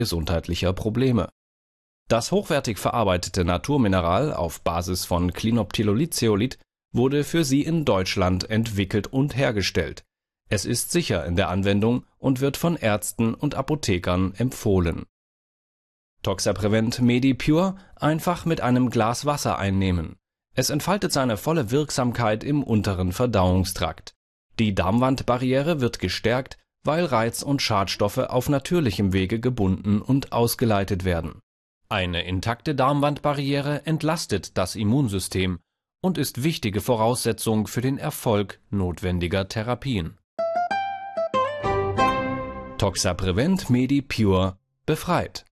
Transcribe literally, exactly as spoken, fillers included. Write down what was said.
gesundheitlicher Probleme. Das hochwertig verarbeitete Naturmineral auf Basis von Clinoptilolitzeolit wurde für sie in Deutschland entwickelt und hergestellt. Es ist sicher in der Anwendung und wird von Ärzten und Apothekern empfohlen. Toxaprevent MediPure einfach mit einem Glas Wasser einnehmen. Es entfaltet seine volle Wirksamkeit im unteren Verdauungstrakt. Die Darmwandbarriere wird gestärkt, weil Reiz- und Schadstoffe auf natürlichem Wege gebunden und ausgeleitet werden. Eine intakte Darmwandbarriere entlastet das Immunsystem und ist wichtige Voraussetzung für den Erfolg notwendiger Therapien. Toxaprevent MediPure befreit.